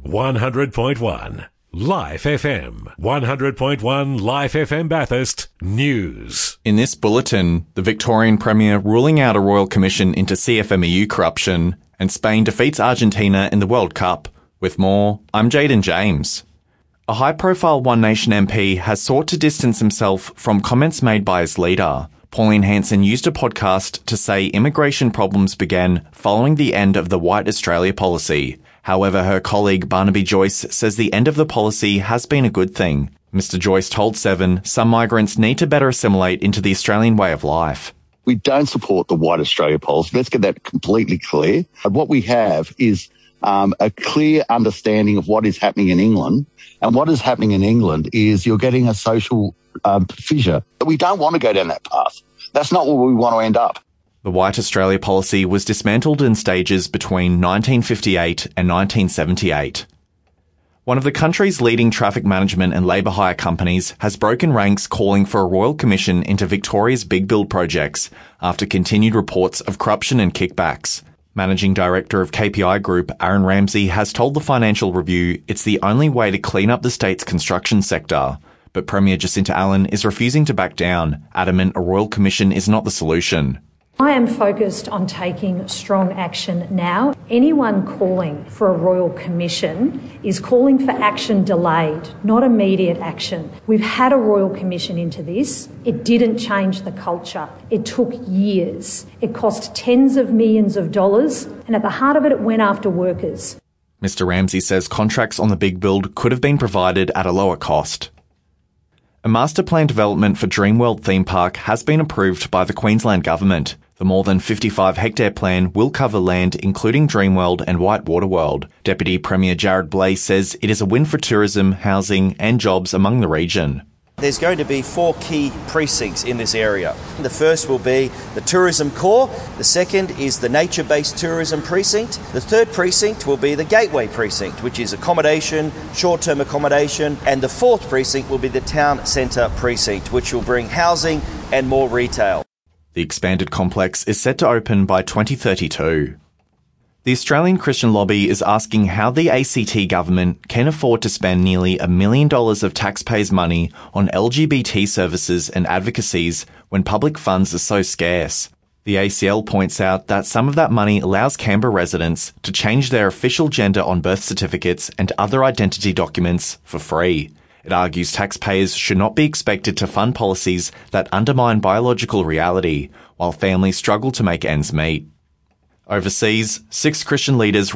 100.1 Life FM. 100.1 Life FM Bathurst News. In this bulletin, the Victorian Premier ruling out a royal commission into CFMEU corruption, and Spain defeats Argentina in the World Cup. With more, I'm Jaden James. A high-profile One Nation MP has sought to distance himself from comments made by his leader. Pauline Hanson used a podcast to say immigration problems began following the end of the White Australia policy. However, her colleague Barnaby Joyce says the end of the policy has been a good thing. Mr. Joyce told Seven some migrants need to better assimilate into the Australian way of life. We don't support the White Australia policy. Let's get that completely clear. What we have is a clear understanding of what is happening in England. And what is happening in England is you're getting a social fissure. But we don't want to go down that path. That's not where we want to end up. The White Australia policy was dismantled in stages between 1958 and 1978. One of the country's leading traffic management and labour hire companies has broken ranks calling for a royal commission into Victoria's big build projects after continued reports of corruption and kickbacks. Managing Director of KPI Group, Aaron Ramsey, has told the Financial Review it's the only way to clean up the state's construction sector. But Premier Jacinta Allan is refusing to back down, adamant a royal commission is not the solution. I am focused on taking strong action now. Anyone calling for a royal commission is calling for action delayed, not immediate action. We've had a royal commission into this. It didn't change the culture. It took years. It cost tens of millions of dollars, and at the heart of it, it went after workers. Mr. Ramsey says contracts on the big build could have been provided at a lower cost. A master plan development for Dreamworld theme park has been approved by the Queensland Government. The more than 55-hectare plan will cover land including Dreamworld and Whitewater World. Deputy Premier Jared Blais says it is a win for tourism, housing and jobs among the region. There's going to be 4 key precincts in this area. The first will be the tourism core. The second is the nature-based tourism precinct. The third precinct will be the gateway precinct, which is accommodation, short-term accommodation. And the fourth precinct will be the town centre precinct, which will bring housing and more retail. The expanded complex is set to open by 2032. The Australian Christian Lobby is asking how the ACT government can afford to spend nearly $1 million of taxpayers' money on LGBT services and advocacies when public funds are so scarce. The ACL points out that some of that money allows Canberra residents to change their official gender on birth certificates and other identity documents for free. It argues taxpayers should not be expected to fund policies that undermine biological reality, while families struggle to make ends meet. Overseas, 6 Christian leaders